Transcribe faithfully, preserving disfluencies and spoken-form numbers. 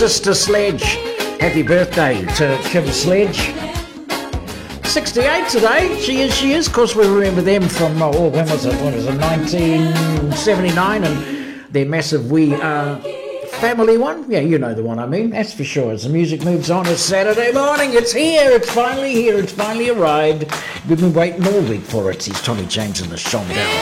Sister Sledge. Happy birthday to Kim Sledge. sixty-eight today. She is, she is. Of course, we remember them from, oh, when was it? When was it? nineteen seventy-nine, and their massive We Are Family one. Yeah, you know the one I mean. That's for sure. As the music moves on, it's Saturday morning. It's here. It's finally here. It's finally arrived. We've been waiting all week for it. He's Tommy James and the Shondells.